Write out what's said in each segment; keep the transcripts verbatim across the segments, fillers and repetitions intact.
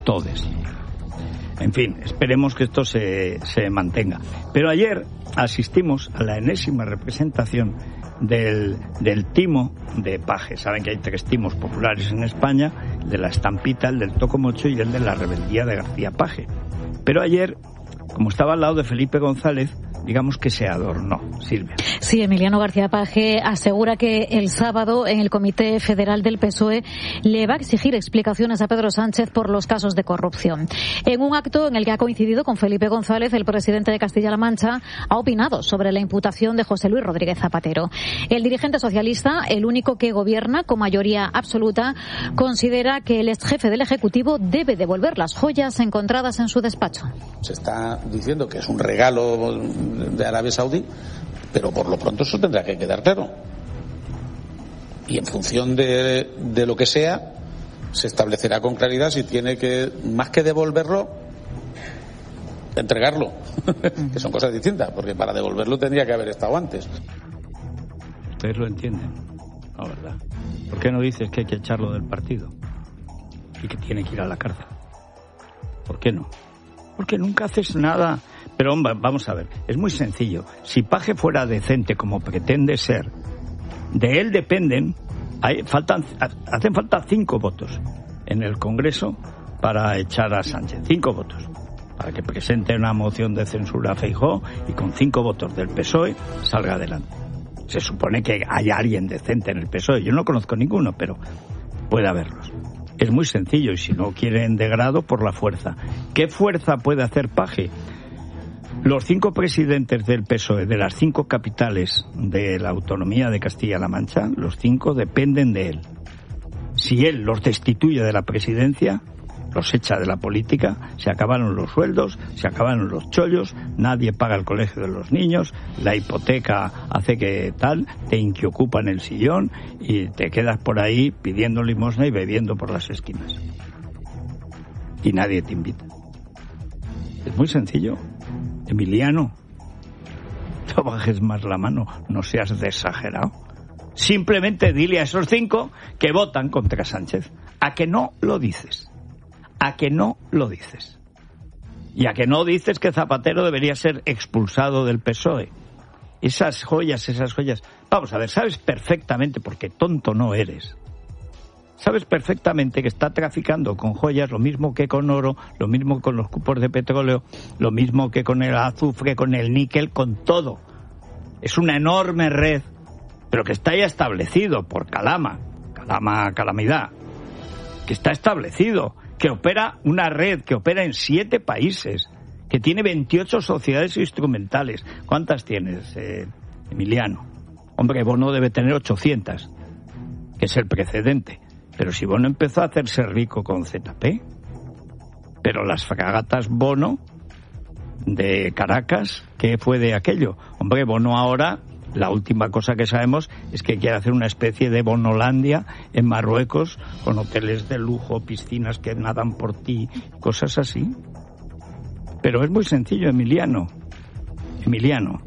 todos. En fin, esperemos que esto se, se mantenga. Pero ayer asistimos a la enésima representación del, del timo de paje. Saben que hay tres timos populares en España: el de la Estampita, el del Tocomocho y el de la Rebeldía de García Paje. Pero ayer, como estaba al lado de Felipe González, digamos que se adornó. Silvia. Sí, Emiliano García Paje asegura que el sábado en el Comité Federal del P S O E le va a exigir explicaciones a Pedro Sánchez por los casos de corrupción. En un acto en el que ha coincidido con Felipe González, el presidente de Castilla-La Mancha ha opinado sobre la imputación de José Luis Rodríguez Zapatero. El dirigente socialista, el único que gobierna con mayoría absoluta, considera que el exjefe del Ejecutivo debe devolver las joyas encontradas en su despacho. Se está diciendo que es un regalo de Arabia Saudí, pero por lo pronto eso tendrá que quedar claro. Y en función de, de lo que sea, se establecerá con claridad si tiene que, más que devolverlo, entregarlo. Que son cosas distintas, porque para devolverlo tendría que haber estado antes. Ustedes lo entienden, ¿no, verdad? ¿Por qué no dices que hay que echarlo del partido y que tiene que ir a la cárcel? ¿Por qué no? Porque nunca haces nada. Pero hombre, vamos a ver, es muy sencillo. Si Paje fuera decente como pretende ser, de él dependen, hay, faltan, hacen falta cinco votos en el Congreso para echar a Sánchez. Cinco votos. Para que presente una moción de censura a Feijóo y con cinco votos del P S O E salga adelante. Se supone que hay alguien decente en el P S O E. Yo no conozco ninguno, pero puede haberlos. Es muy sencillo, y si no quieren de grado, por la fuerza. ¿Qué fuerza puede hacer Paje? Los cinco presidentes del P S O E, de las cinco capitales de la autonomía de Castilla-La Mancha, los cinco dependen de él. Si él los destituye de la presidencia, los echa de la política, se acabaron los sueldos, se acabaron los chollos, nadie paga el colegio de los niños, la hipoteca hace que tal, te inquiocupan el sillón y te quedas por ahí pidiendo limosna y bebiendo por las esquinas. Y nadie te invita. Es muy sencillo. Emiliano, no bajes más la mano, no seas de exagerado. Simplemente dile a esos cinco que votan contra Sánchez. ¿A que no lo dices? ¿A que no lo dices? Y a que no dices que Zapatero debería ser expulsado del P S O E. Esas joyas, esas joyas. Vamos a ver, sabes perfectamente, porque tonto no eres. Sabes perfectamente que está traficando con joyas lo mismo que con oro, lo mismo que con los cupos de petróleo, lo mismo que con el azufre, con el níquel, con todo. Es una enorme red, pero que está ya establecido por Calama, Calama Calamidad, que está establecido, que opera una red, que opera en siete países, que tiene veintiocho sociedades instrumentales. ¿Cuántas tienes, eh, Emiliano? Hombre, Bono debe tener ochocientas, que es el precedente. Pero si Bono empezó a hacerse rico con Z P, pero las fragatas Bono de Caracas, ¿qué fue de aquello? Hombre, Bono ahora, la última cosa que sabemos es que quiere hacer una especie de Bonolandia en Marruecos, con hoteles de lujo, piscinas que nadan por ti, cosas así. Pero es muy sencillo, Emiliano. Emiliano.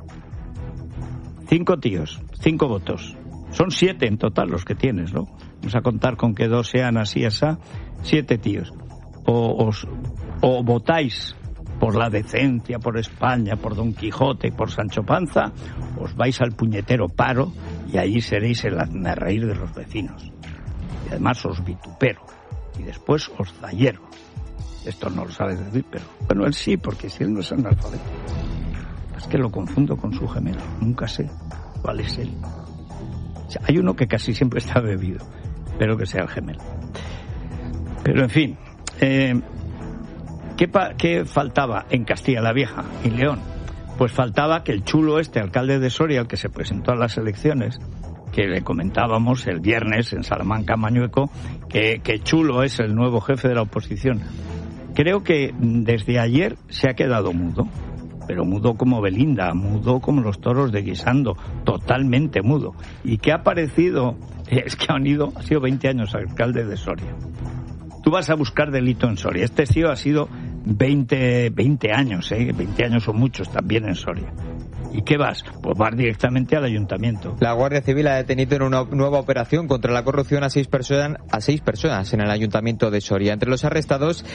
Cinco tíos, cinco votos. Son siete en total los que tienes, ¿no? Vamos a contar con que dos sean así, así, siete tíos. O, os, o votáis por la decencia, por España, por Don Quijote, por Sancho Panza, os vais al puñetero paro y ahí seréis el hazmerreír de los vecinos. Y además os vitupero. Y después os zayero. Esto no lo sabe decir, pero bueno, él sí, porque si él no es analfabeto. Es que lo confundo con su gemelo. Nunca sé cuál es él. O sea, hay uno que casi siempre está bebido. Espero que sea el gemelo. Pero en fin, eh, ¿qué, pa- ¿qué faltaba en Castilla la Vieja y León? Pues faltaba que el chulo este, alcalde de Soria, el que se presentó a las elecciones, que le comentábamos el viernes en Salamanca, Mañueco, que, que chulo es el nuevo jefe de la oposición. Creo que desde ayer se ha quedado mudo, pero mudo como Belinda, mudo como los toros de Guisando, totalmente mudo. ¿Y qué ha parecido? Es que han ido, ha sido veinte años alcalde de Soria. Tú vas a buscar delito en Soria. Este tío ha sido veinte, veinte años, ¿eh? veinte años son muchos también en Soria. ¿Y qué vas? Pues vas directamente al ayuntamiento. La Guardia Civil ha detenido en una nueva operación contra la corrupción a seis personas, a seis personas en el ayuntamiento de Soria. Entre los arrestados